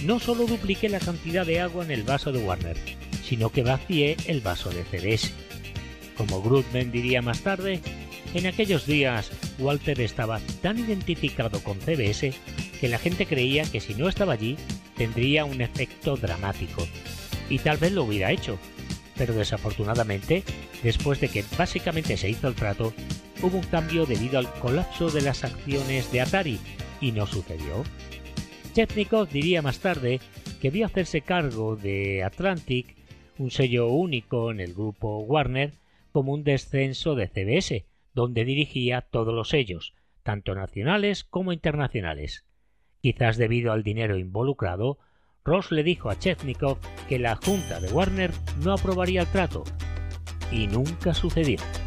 no solo dupliqué la cantidad de agua en el vaso de Warner, sino que vacié el vaso de CBS. Como Grudman diría más tarde, en aquellos días Walter estaba tan identificado con CBS que la gente creía que si no estaba allí tendría un efecto dramático. Y tal vez lo hubiera hecho, pero desafortunadamente, después de que básicamente se hizo el trato, hubo un cambio debido al colapso de las acciones de Atari, y no sucedió. Chepnikov diría más tarde que vio hacerse cargo de Atlantic, un sello único en el grupo Warner, como un descenso de CBS, donde dirigía todos los sellos, tanto nacionales como internacionales. Quizás debido al dinero involucrado, Ross le dijo a Chepnikov que la junta de Warner no aprobaría el trato, y nunca sucedió.